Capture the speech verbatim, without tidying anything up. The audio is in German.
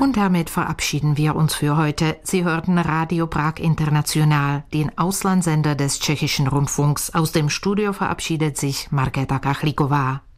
Und damit verabschieden wir uns für heute. Sie hörten Radio Prag International, den Auslandssender des Tschechischen Rundfunks. Aus dem Studio verabschiedet sich Markéta Kachlíková.